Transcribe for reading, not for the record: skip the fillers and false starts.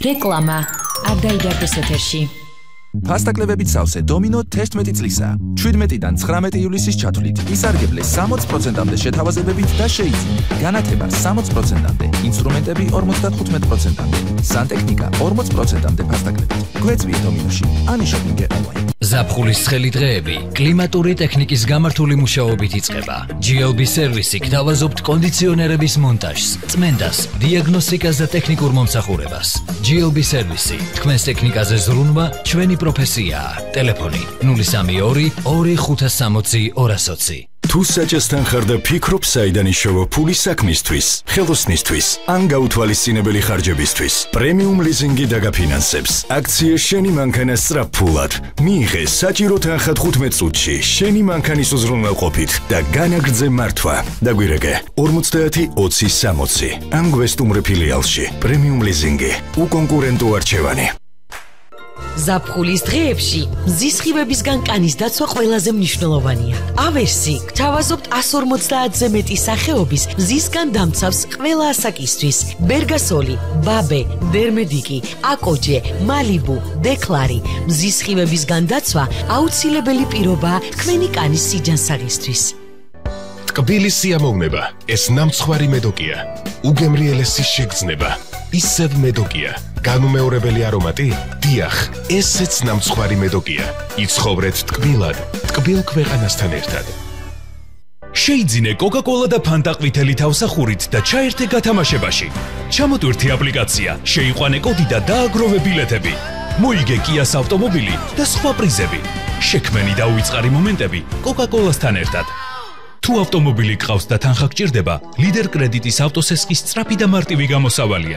რეკლამა არ დაიდარდეს ეთერში. ფასტაკლევებით სავსე დომინო 11 წლისა 17-დან 19 ივლისის ჩათვლით ისარგებლე 60%-მდე შეთავაზებებით და შეიძინე განათება 60%-მდე, ინსტრუმენტები 55%-მდე, სანტექნიკა 40%-მდე ფასტაკლებით. გვეწვიე დომინოში, ანიშოპინგ ონლაინ. ზაფხულის ცხელი დღეები კლიმატური ტექნიკის გამართული მუშაობით იწყება. GLB სერვისი გთავაზობთ კონდიციონერების მონტაჟს, წმენდას, დიაგნოსტიკას და ტექნიკურ მომსახურებას. GLB სერვისი, თქვენს ტექნიკაზე ზრუნვა ჩვენი პროფესიაა. ტელეფონი 032 2560 220. თუ საჭესთან ხარ და ფიქრობ საიდან იშოვო ფული საქმისთვის, ხელოსნისთვის, ან გაუთვალისწინებელი ხარჯებისთვის, პრემიუმ ლიზინგი დაგაფინანსებს. აქცია შენი მანქანა სწრაფფულად. მიიღე საჭირო თანხა 15 წუთში შენი მანქანის უზრუნველყოფით და განაგრძე მართვა. დაგვირეკე 50 20 60. ან გვესტუმრე ფილიალში. პრემიუმ ლიზინგი. უკონკურენტო არჩევანი. ზაფხულის დღეებში მზის სხივებისგან კანის დაცვა ყველაზე მნიშვნელოვანია. ავერსი გთავაზობთ 150-ზე მეტი სახეობის მზისგან დამცავს ყველა ასაკისთვის. ბერგასოლი, ბაბე, დერმედიკი, აკოჯე, მალიბუ, დეკლარი. მზის სხივებისგან დაცვა აუცილებელი პირობაა თქვენი კანის სიჯანსაღისთვის. ტკბილი სიამოვნება, ეს ნამცხვარი მედოკია. უგემრიელესი შეგრძნება, ისევ მედოკია. განუმეორებელი არომატი? დიახ, ესეც ნამცხვარი მედოკია. იცხოვრეთ ტკბილად, ტკბილ ქვეყანასთან ერთად. შეიძინე კოკა-კოლა და ფანტა ყვითელი თავსახურით და ჩაერთე გათამაშებაში. ჩამოტვირთი აპლიკაცია, შეიყვანე კოდი და დააგროვე ბილეთები. მოიგე კიას ავტომობილი და სხვა პრიზები. შექმენი და უიწყარი მომენტები კოკა-კოლასთან ერთად. თუ ავტომობილი გყავს და თანხა გჭირდება, ლიდერ კრედიტის ავტოსესკის სწრაფი და მარტივი გამოსავალია.